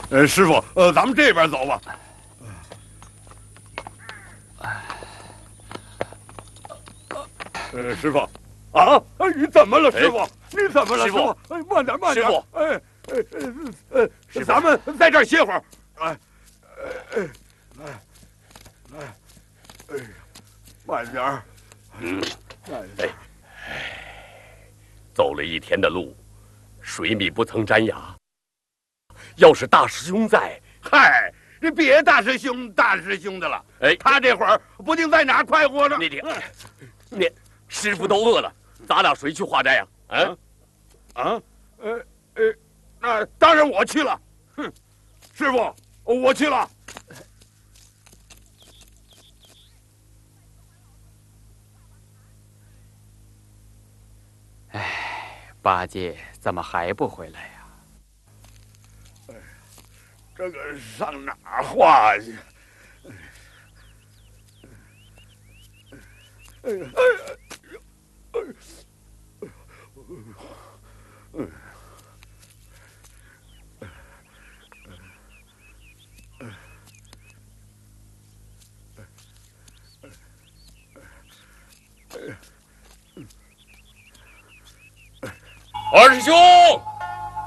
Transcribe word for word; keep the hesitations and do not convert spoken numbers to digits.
呃，师傅，呃，咱们这边走吧。呃，师傅，啊，哎，你怎么了，师傅？你怎么了，师傅？哎，慢点，慢点。师傅，哎，哎，呃，呃，咱们在这儿歇会儿。哎，哎，哎，哎，哎，慢点儿。嗯，慢点。 哎，走了一天的路，水米不曾沾牙。要是大师兄在， 嗨，你别大师兄大师兄的了。哎，他这会儿不定在哪儿快活呢。 你你你，师傅都饿了，咱俩谁去化斋呀？啊啊，呃呃，那当然我去了。哼，师傅，我去了。 哎，八戒怎么还不回来呀？ 哎，这个上哪儿化去？哎呀，哎呀，哎呀，哎。 二师兄，